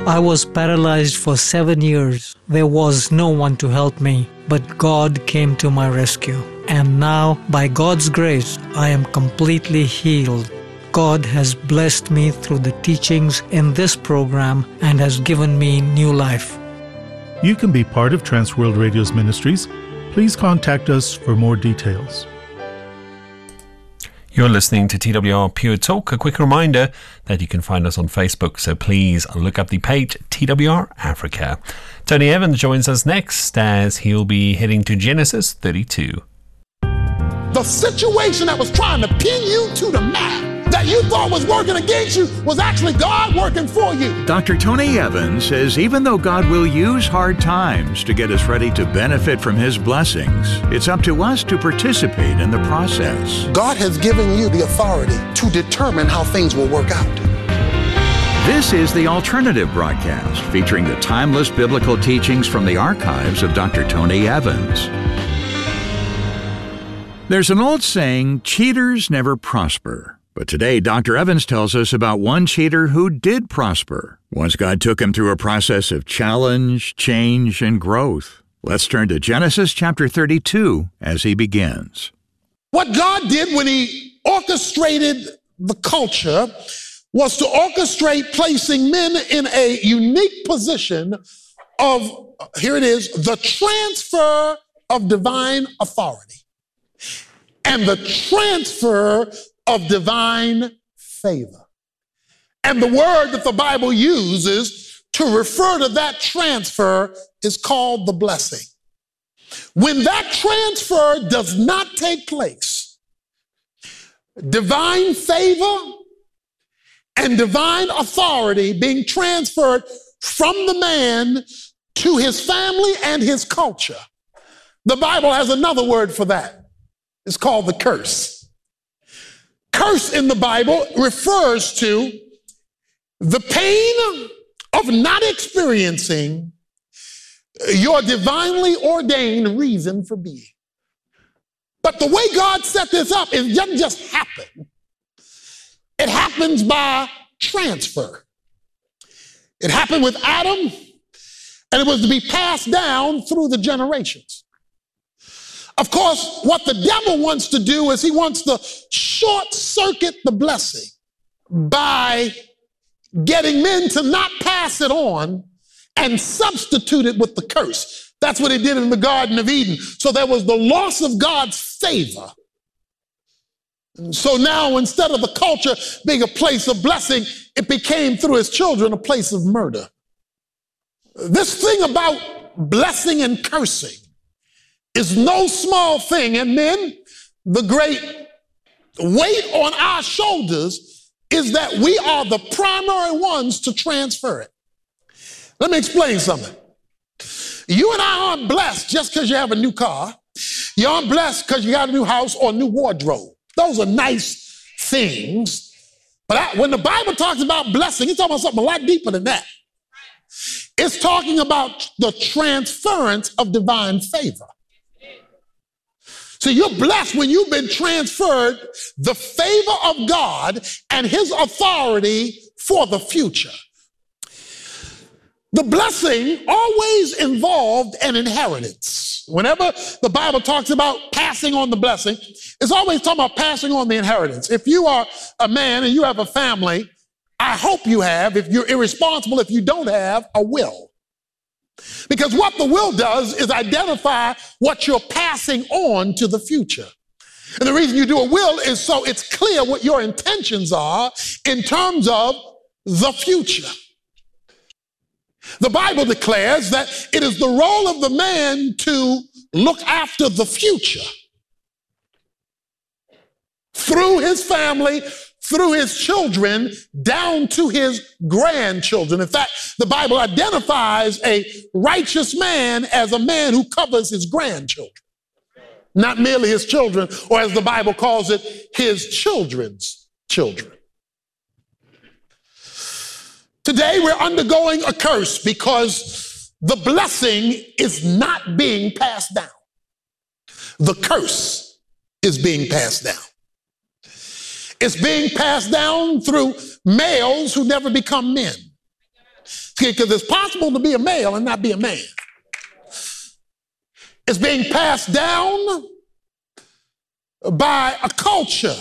I was paralyzed for 7 years. There was no one to help me, but God came to my rescue. And now, by God's grace, I am completely healed. God has blessed me through the teachings in this program and has given me new life. You can be part of Transworld Radio's ministries. Please contact us for more details. You're listening to TWR Pure Talk. A quick reminder that you can find us on Facebook, so please look up the page TWR Africa. Tony Evans joins us next as he'll be heading to Genesis 32. The situation that was trying to pin you to the mat, that you thought was working against you, was actually God working for you. Dr. Tony Evans says even though God will use hard times to get us ready to benefit from His blessings, it's up to us to participate in the process. God has given you the authority to determine how things will work out. This is the Alternative Broadcast, featuring the timeless biblical teachings from the archives of Dr. Tony Evans. There's an old saying, cheaters never prosper. But today, Dr. Evans tells us about one cheater who did prosper once God took him through a process of challenge, change, and growth. Let's turn to Genesis chapter 32 as he begins. What God did when He orchestrated the culture was to orchestrate placing men in a unique position of, here it is, the transfer of divine authority and the transfer of divine favor. And the word that the Bible uses to refer to that transfer is called the blessing. When that transfer does not take place, divine favor and divine authority being transferred from the man to his family and his culture, the Bible has another word for that. It's called the curse. Curse in the Bible refers to the pain of not experiencing your divinely ordained reason for being. But the way God set this up, it doesn't just happen. It happens by transfer. It happened with Adam, and it was to be passed down through the generations. Of course, what the devil wants to do is he wants to short circuit the blessing by getting men to not pass it on and substitute it with the curse. That's what he did in the Garden of Eden. So there was the loss of God's favor. And so now, instead of the culture being a place of blessing, it became, through his children, a place of murder. This thing about blessing and cursing is no small thing. And then the great weight on our shoulders is that we are the primary ones to transfer it. Let me explain something. You and I aren't blessed just because you have a new car. You aren't blessed because you got a new house or a new wardrobe. Those are nice things. But when the Bible talks about blessing, it's talking about something a lot deeper than that. It's talking about the transference of divine favor. So you're blessed when you've been transferred the favor of God and His authority for the future. The blessing always involved an inheritance. Whenever the Bible talks about passing on the blessing, it's always talking about passing on the inheritance. If you are a man and you have a family, I hope you have, if you're irresponsible, if you don't have, a will. Because what the will does is identify what you're passing on to the future. And the reason you do a will is so it's clear what your intentions are in terms of the future. The Bible declares that it is the role of the man to look after the future through his family, through his children, down to his grandchildren. In fact, the Bible identifies a righteous man as a man who covers his grandchildren, not merely his children, or as the Bible calls it, his children's children. Today, we're undergoing a curse because the blessing is not being passed down. The curse is being passed down. It's being passed down through males who never become men. Because it's possible to be a male and not be a man. It's being passed down by a culture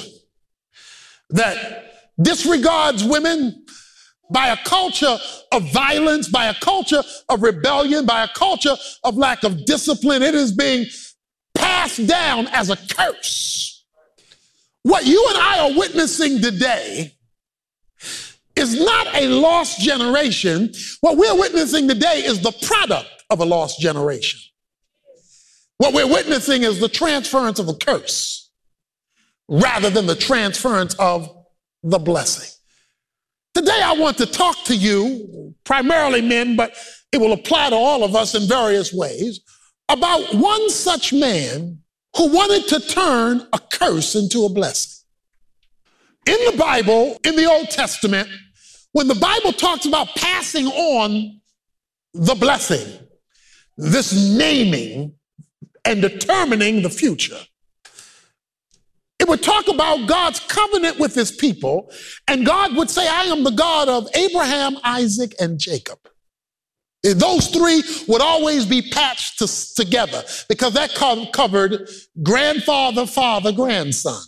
that disregards women, by a culture of violence, by a culture of rebellion, by a culture of lack of discipline. It is being passed down as a curse. What you and I are witnessing today is not a lost generation. What we're witnessing today is the product of a lost generation. What we're witnessing is the transference of a curse rather than the transference of the blessing. Today I want to talk to you, primarily men, but it will apply to all of us in various ways, about one such man who wanted to turn a curse into a blessing. In the Bible, in the Old Testament, when the Bible talks about passing on the blessing, this naming and determining the future, it would talk about God's covenant with his people, and God would say, I am the God of Abraham, Isaac, and Jacob. Those three would always be patched together because that covered grandfather, father, grandson.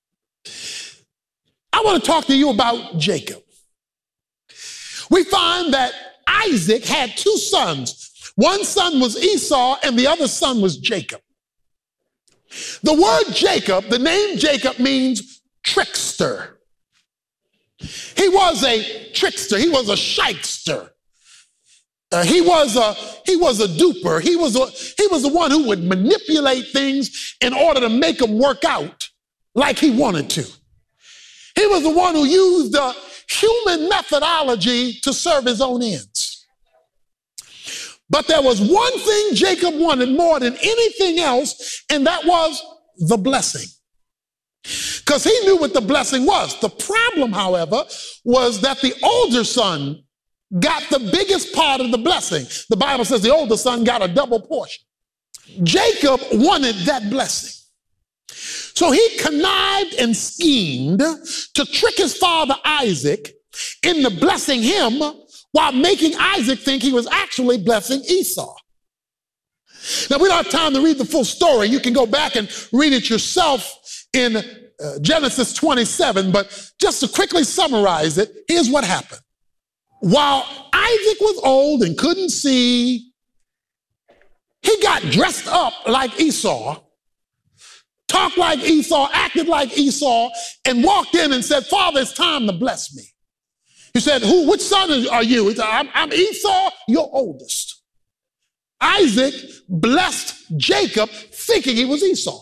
I want to talk to you about Jacob. We find that Isaac had two sons. One son was Esau and the other son was Jacob. The word Jacob, the name Jacob, means trickster. He was a trickster. He was a shyster. He was a duper. He was the one who would manipulate things in order to make them work out like he wanted to. He was the one who used the human methodology to serve his own ends. But there was one thing Jacob wanted more than anything else, and that was the blessing. Because he knew what the blessing was. The problem, however, was that the older son got the biggest part of the blessing. The Bible says the older son got a double portion. Jacob wanted that blessing. So he connived and schemed to trick his father Isaac into blessing him while making Isaac think he was actually blessing Esau. Now, we don't have time to read the full story. You can go back and read it yourself in Genesis 27, but just to quickly summarize it, here's what happened. While Isaac was old and couldn't see, he got dressed up like Esau, talked like Esau, acted like Esau, and walked in and said, Father, it's time to bless me. He said, which son are you? He said, I'm Esau, your oldest. Isaac blessed Jacob thinking he was Esau.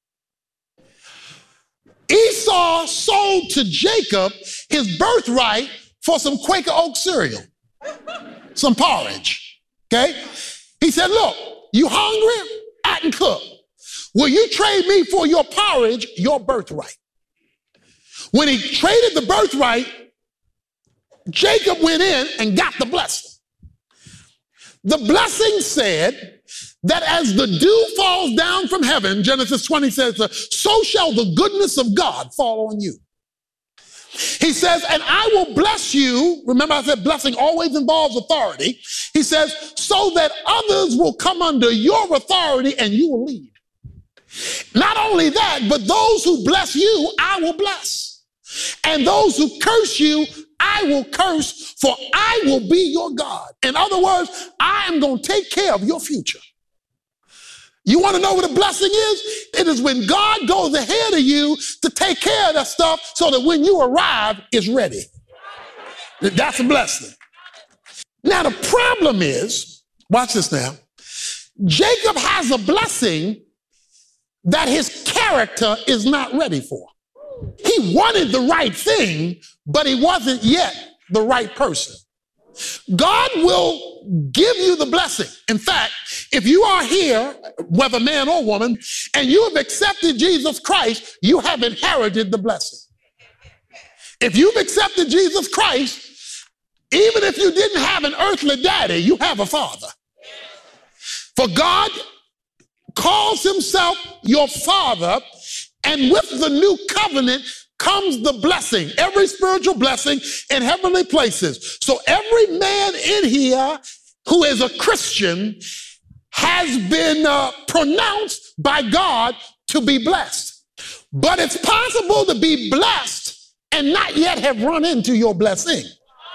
Esau sold to Jacob his birthright for some Quaker Oat cereal, some porridge, okay? He said, look, you hungry? I can cook. Will you trade me for your porridge, your birthright? When he traded the birthright, Jacob went in and got the blessing. The blessing said that as the dew falls down from heaven, Genesis 20 says, so shall the goodness of God fall on you. He says, and I will bless you. Remember I said blessing always involves authority. He says, so that others will come under your authority and you will lead. Not only that, but those who bless you, I will bless. And those who curse you, I will curse, for I will be your God. In other words, I am going to take care of your future. You want to know what a blessing is? It is when God goes ahead of you to take care of that stuff so that when you arrive, it's ready. That's a blessing. Now, the problem is, watch this now, Jacob has a blessing that his character is not ready for. He wanted the right thing, but he wasn't yet the right person. God will give you the blessing. In fact, if you are here, whether man or woman, and you have accepted Jesus Christ, you have inherited the blessing. If you've accepted Jesus Christ, even if you didn't have an earthly daddy, you have a father. For God calls himself your father, and with the new covenant comes the blessing, every spiritual blessing in heavenly places. So every man in here who is a Christian has been pronounced by God to be blessed. But it's possible to be blessed and not yet have run into your blessing.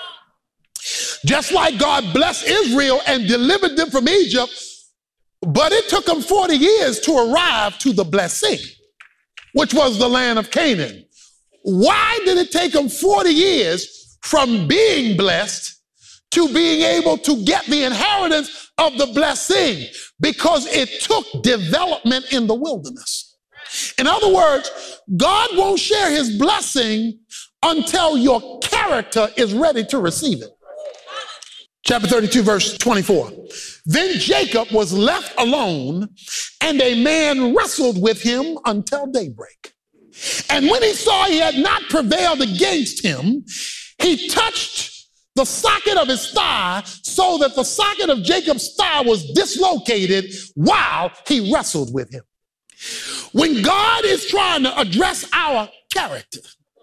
Just like God blessed Israel and delivered them from Egypt, but it took them 40 years to arrive to the blessing, which was the land of Canaan. Why did it take them 40 years from being blessed to being able to get the inheritance of the blessing? Because it took development in the wilderness. In other words, God won't share his blessing until your character is ready to receive it. Chapter 32, verse 24. Then Jacob was left alone, and a man wrestled with him until daybreak. And when he saw he had not prevailed against him, he touched the socket of his thigh, so that the socket of Jacob's thigh was dislocated while he wrestled with him. When God is trying to address our character,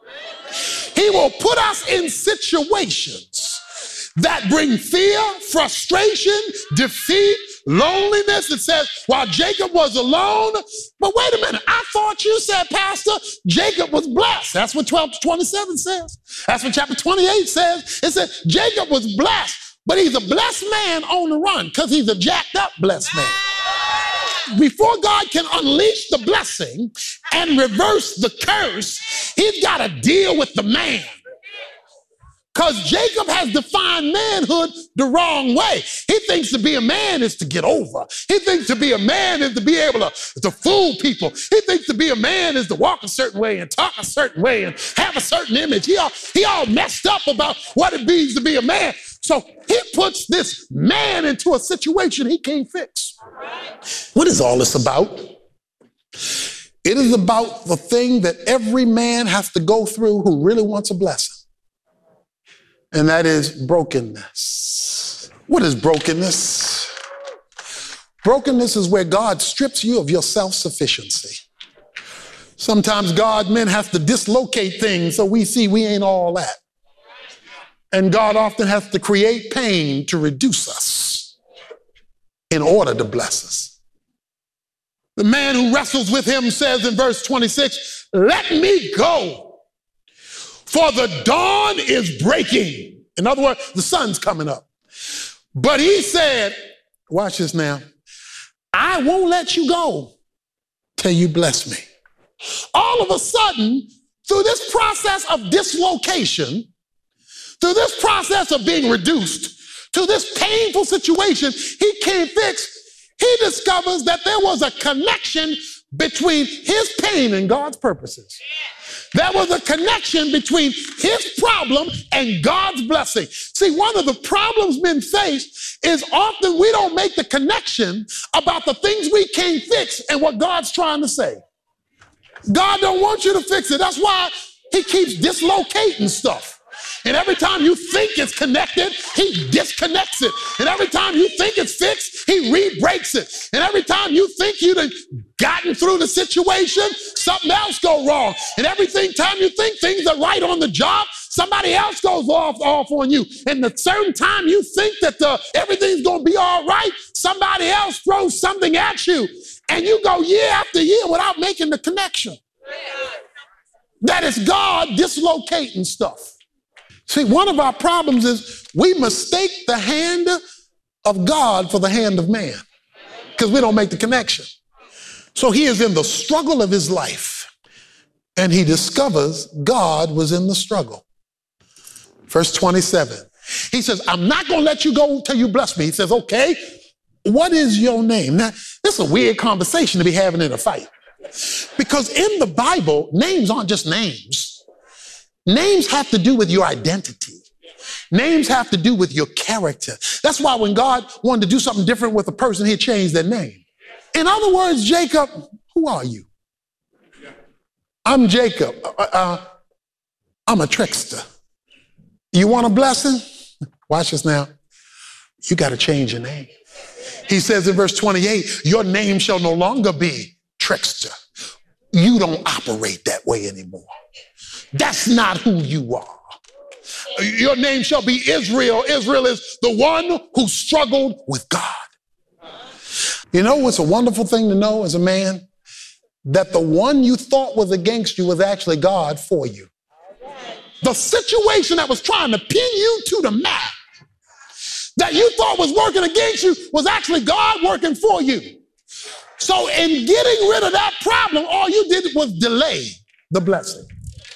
he will put us in situations that bring fear, frustration, defeat, loneliness. It says, while Jacob was alone, but wait a minute, I thought you said, Pastor, Jacob was blessed. That's what 12-27 says. That's what chapter 28 says. It says Jacob was blessed, but he's a blessed man on the run because he's a jacked up blessed man. Before God can unleash the blessing and reverse the curse, he's got to deal with the man. Because Jacob has defined manhood the wrong way. He thinks to be a man is to get over. He thinks to be a man is to be able to fool people. He thinks to be a man is to walk a certain way and talk a certain way and have a certain image. He all messed up about what it means to be a man. So he puts this man into a situation he can't fix. What is all this about? It is about the thing that every man has to go through who really wants a blessing. And that is brokenness. What is brokenness? Brokenness is where God strips you of your self-sufficiency. Sometimes men have to dislocate things so we see we ain't all that. And God often has to create pain to reduce us in order to bless us. The man who wrestles with him says in verse 26, "Let me go, for the dawn is breaking." In other words, the sun's coming up. But he said, watch this now, "I won't let you go till you bless me." All of a sudden, through this process of dislocation, through this process of being reduced to this painful situation he can't fix, he discovers that there was a connection between his pain and God's purposes. There was a connection between his problem and God's blessing. See, one of the problems men face is often we don't make the connection about the things we can't fix and what God's trying to say. God don't want you to fix it. That's why he keeps dislocating stuff. And every time you think it's connected, he disconnects it. And every time you think it's fixed, he re-breaks it. And every time you think you've gotten through the situation, something else goes wrong. And every time you think things are right on the job, somebody else goes off on you. And the certain time you think that everything's going to be all right, somebody else throws something at you. And you go year after year without making the connection. That is God dislocating stuff. See, one of our problems is we mistake the hand of God for the hand of man because we don't make the connection. So he is in the struggle of his life, and he discovers God was in the struggle. Verse 27, he says, "I'm not going to let you go till you bless me." He says, "Okay, what is your name?" Now, this is a weird conversation to be having in a fight because in the Bible, names aren't just names. Names have to do with your identity. Names have to do with your character. That's why when God wanted to do something different with a person, he changed their name. In other words, Jacob, who are you? I'm Jacob. I'm a trickster. You want a blessing? Watch this now. You got to change your name. He says in verse 28, "Your name shall no longer be trickster." You don't operate that way anymore. That's not who you are. Your name shall be Israel. Israel is the one who struggled with God. You know what's a wonderful thing to know as a man? That the one you thought was against you was actually God for you. The situation that was trying to pin you to the map, that you thought was working against you, was actually God working for you. So in getting rid of that problem, all you did was delay the blessing.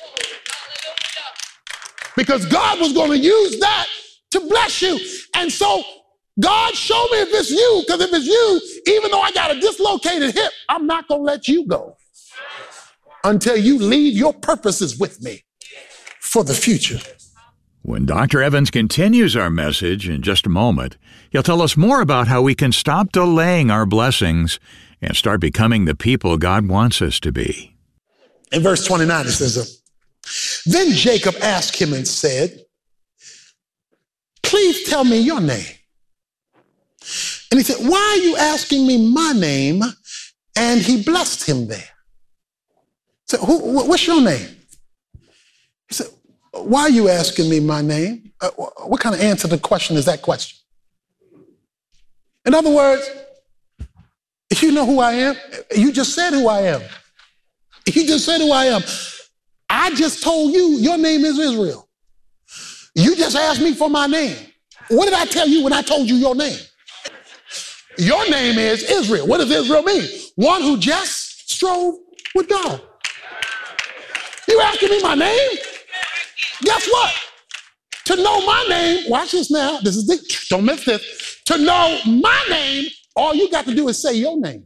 Because God was going to use that to bless you. And so God, show me if it's you, because if it's you, even though I got a dislocated hip, I'm not going to let you go until you leave your purposes with me for the future. When Dr. Evans continues our message in just a moment, he'll tell us more about how we can stop delaying our blessings and start becoming the people God wants us to be. In verse 29, it says, then Jacob asked him and said, please tell me your name. And he said, why are you asking me my name? And he blessed him there. So, what's your name? He said, why are you asking me my name? What kind of answer to the question is that question? In other words, if you know who I am, you just said who I am. You just said who I am. I just told you your name is Israel. You just asked me for my name. What did I tell you when I told you your name? Your name is Israel. What does Israel mean? One who just strove with God. You asking me my name? Guess what? To know my name, watch this now. This is the, don't miss this. To know my name, all you got to do is say your name.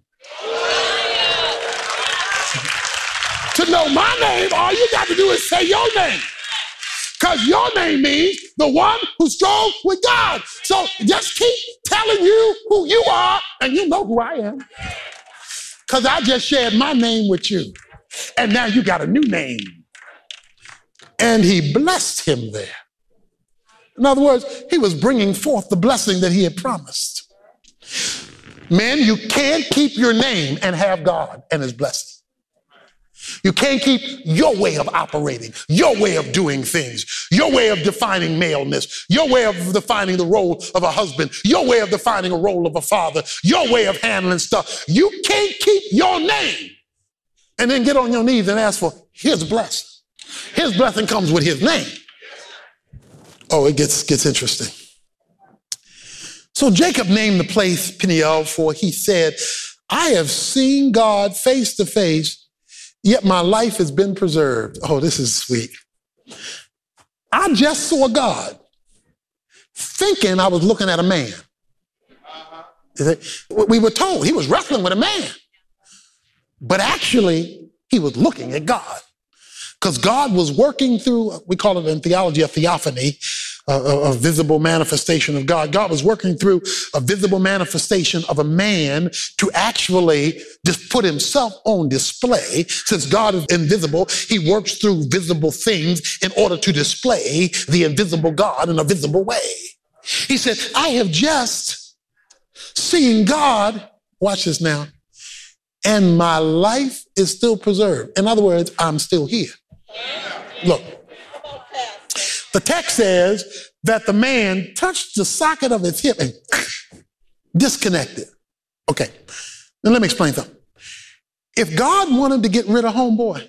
To know my name, all you got to do is say your name. Because your name means the one who strove with God. So just keep telling you who you are, and you know who I am. Because I just shared my name with you. And now you got a new name. And he blessed him there. In other words, he was bringing forth the blessing that he had promised. Men, you can't keep your name and have God and his blessing. You can't keep your way of operating, your way of doing things, your way of defining maleness, your way of defining the role of a husband, your way of defining a role of a father, your way of handling stuff. You can't keep your name and then get on your knees and ask for his blessing. His blessing comes with his name. Oh, it gets interesting. So Jacob named the place Peniel, for he said, I have seen God face to face, yet my life has been preserved. Oh, this is sweet. I just saw God thinking I was looking at a man. We were told he was wrestling with a man, but actually he was looking at God. Because God was working through, we call it in theology a theophany, a visible manifestation of God. God was working through a visible manifestation of a man to actually just put himself on display. Since God is invisible, he works through visible things in order to display the invisible God in a visible way. He said, I have just seen God, watch this now, and my life is still preserved. In other words, I'm still here. Look, the text says that the man touched the socket of his hip and disconnected. Okay, now let me explain something. If God wanted to get rid of homeboy,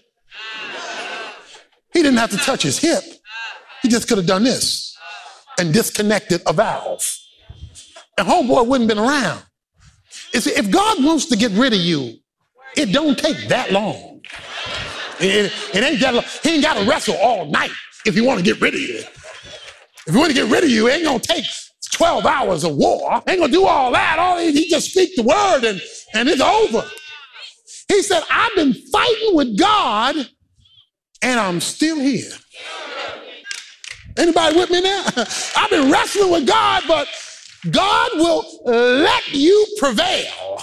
he didn't have to touch his hip. He just could have done this and disconnected a valve. And homeboy wouldn't have been around. If God wants to get rid of you, it don't take that long. It ain't that long. He ain't got to wrestle all night if you want to get rid of you. If you want to get rid of you, it ain't going to take 12 hours of war. Ain't going to do all that. He just speak the word and it's over. He said, I've been fighting with God and I'm still here. Anybody with me now? I've been wrestling with God, but God will let you prevail.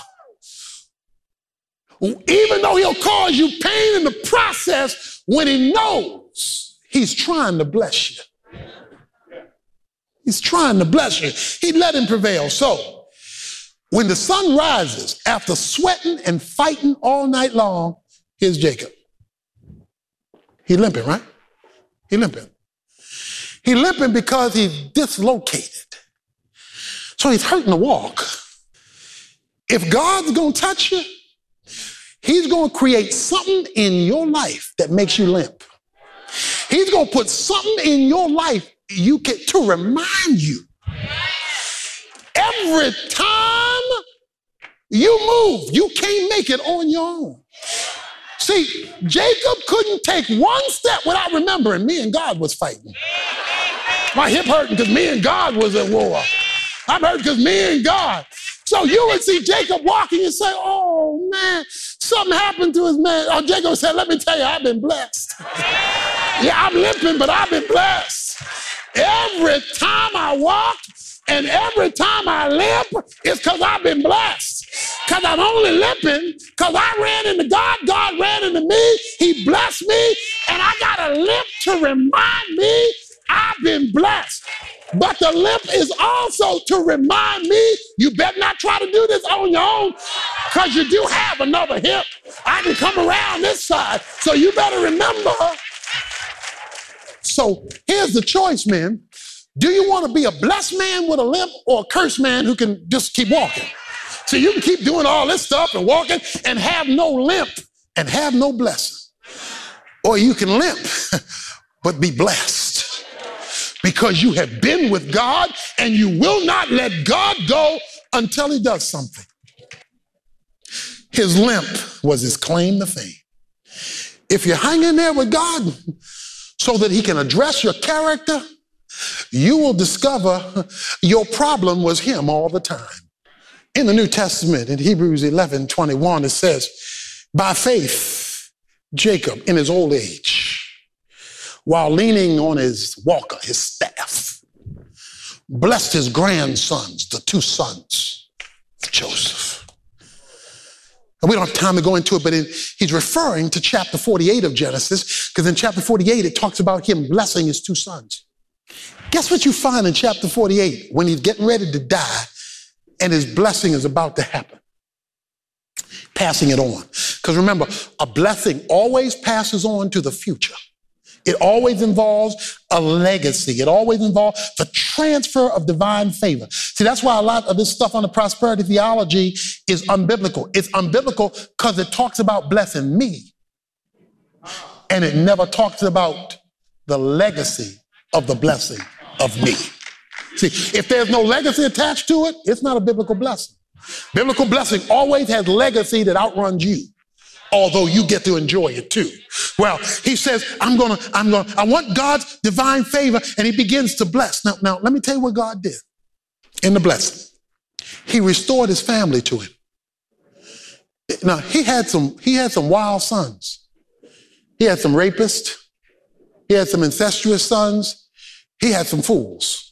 Even though he'll cause you pain in the process when he knows he's trying to bless you. He's trying to bless you. He let him prevail. So when the sun rises, after sweating and fighting all night long, here's Jacob. He's limping, right? He limping. He limping because he's dislocated. So he's hurting to walk. If God's going to touch you, he's going to create something in your life that makes you limp. He's going to put something in your life to remind you. Every time you move, you can't make it on your own. See, Jacob couldn't take one step without remembering me and God was fighting. My hip hurting because me and God was at war. I'm hurt because me and God. So you would see Jacob walking and say, oh man, something happened to his man. Oh, Jacob said, let me tell you, I've been blessed. Yeah, I'm limping, but I've been blessed. Every time I walk and every time I limp, it's because I've been blessed. Because I'm only limping because I ran into God, God ran into me, he blessed me, and I got a limp to remind me I've been blessed. But the limp is also to remind me you better not try to do this on your own because you do have another hip. I can come around this side, so you better remember. So here's the choice, man. Do you want to be a blessed man with a limp or a cursed man who can just keep walking? So you can keep doing all this stuff and walking and have no limp and have no blessing. Or you can limp but be blessed because you have been with God and you will not let God go until he does something. His limp was his claim to fame. If you're hanging there with God so that he can address your character, you will discover your problem was him all the time. In the New Testament, in Hebrews 11:21, it says, by faith, Jacob in his old age, while leaning on his walker, his staff, blessed his grandsons, the two sons of Joseph. And we don't have time to go into it, but he's referring to chapter 48 of Genesis, because in chapter 48, it talks about him blessing his two sons. Guess what you find in chapter 48 when he's getting ready to die and his blessing is about to happen? Passing it on. Because remember, a blessing always passes on to the future. It always involves a legacy. It always involves the transfer of divine favor. See, that's why a lot of this stuff on the prosperity theology is unbiblical. It's unbiblical because it talks about blessing me, and it never talks about the legacy of the blessing of me. See, if there's no legacy attached to it, it's not a biblical blessing. Biblical blessing always has legacy that outruns you, although you get to enjoy it too. Well, he says, I want God's divine favor, and he begins to bless. Now, let me tell you what God did in the blessing. He restored his family to him. Now, he had some wild sons. He had some rapists. He had some incestuous sons. He had some fools.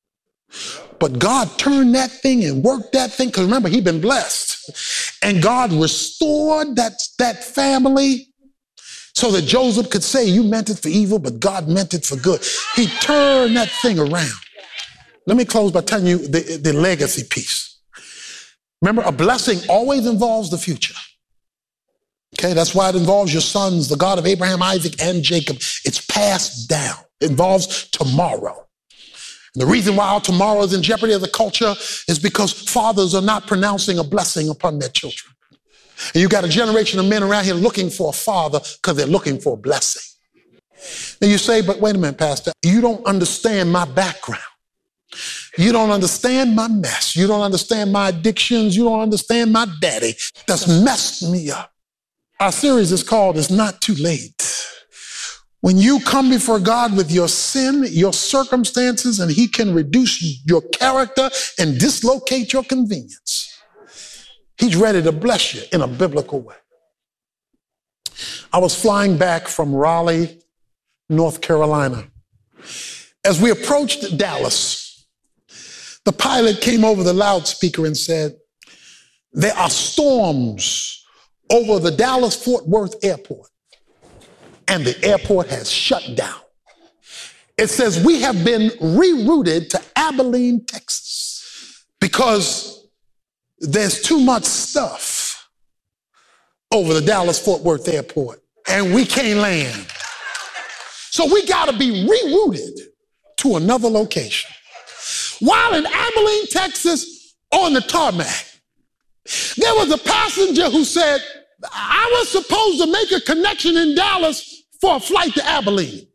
But God turned that thing and worked that thing, because remember, he'd been blessed. And God restored that family so that Joseph could say, you meant it for evil, but God meant it for good. He turned that thing around. Let me close by telling you the legacy piece. Remember, a blessing always involves the future. Okay, that's why it involves your sons, the God of Abraham, Isaac, and Jacob. It's passed down. It involves tomorrow. The reason why our tomorrow is in jeopardy as a culture is because fathers are not pronouncing a blessing upon their children. And you got a generation of men around here looking for a father because they're looking for a blessing. And you say, but wait a minute, Pastor, you don't understand my background. You don't understand my mess. You don't understand my addictions. You don't understand my daddy that's messed me up. Our series is called It's Not Too Late. When you come before God with your sin, your circumstances, and he can reduce your character and dislocate your convenience, he's ready to bless you in a biblical way. I was flying back from Raleigh, North Carolina. As we approached Dallas, the pilot came over the loudspeaker and said, there are storms over the Dallas-Fort Worth airport, and the airport has shut down. It says we have been rerouted to Abilene, Texas, because there's too much stuff over the Dallas-Fort Worth airport, and we can't land. So we got to be rerouted to another location. While in Abilene, Texas, on the tarmac, there was a passenger who said, I was supposed to make a connection in Dallas for a flight to Abilene.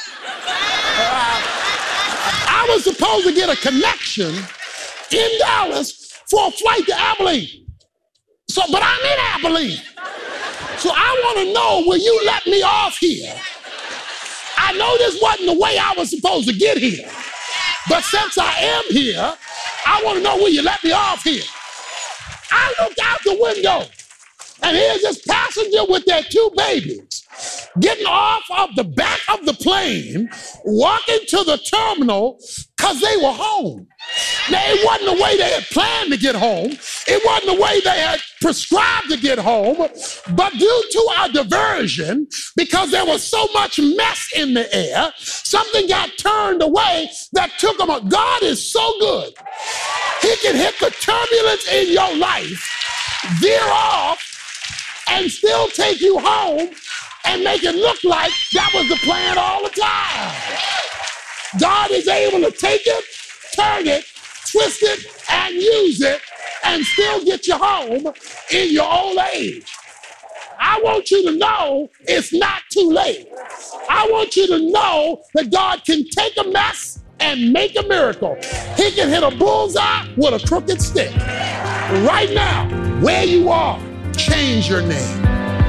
I was supposed to get a connection in Dallas for a flight to Abilene. But I'm in Abilene. So I want to know, will you let me off here? I know this wasn't the way I was supposed to get here. But since I am here, I want to know, will you let me off here? I looked out the window, and here's this passenger with their 2 babies getting off of the back of the plane, walking to the terminal because they were home. Now, it wasn't the way they had planned to get home. It wasn't the way they had prescribed to get home. But due to our diversion, because there was so much mess in the air, something got turned away that took them. God is so good. He can hit the turbulence in your life, veer off, and still take you home and make it look like that was the plan all the time. God is able to take it, turn it, twist it, and use it, and still get you home in your old age. I want you to know it's not too late. I want you to know that God can take a mess and make a miracle. He can hit a bullseye with a crooked stick. Right now, where you are, change your name.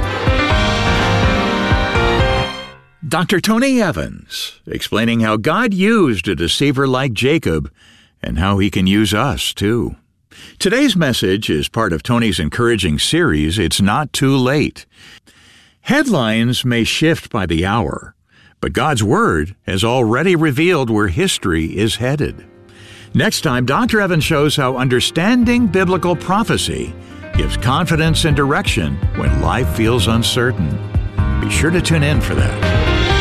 Dr. Tony Evans, explaining how God used a deceiver like Jacob and how he can use us, too. Today's message is part of Tony's encouraging series, It's Not Too Late. Headlines may shift by the hour, but God's Word has already revealed where history is headed. Next time, Dr. Evans shows how understanding biblical prophecy gives confidence and direction when life feels uncertain. Be sure to tune in for that.